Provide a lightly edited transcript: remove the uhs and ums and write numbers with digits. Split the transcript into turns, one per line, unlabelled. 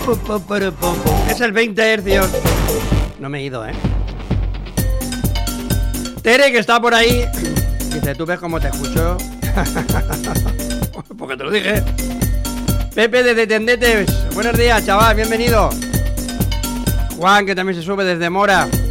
Es el 20 hercios. No me he ido, ¿eh? Tere, que está por ahí. Dice, ¿tú ves cómo te escucho? Porque te lo dije. Pepe desde Tendetes. Buenos días, chaval, bienvenido. Juan, que también se sube desde Mora.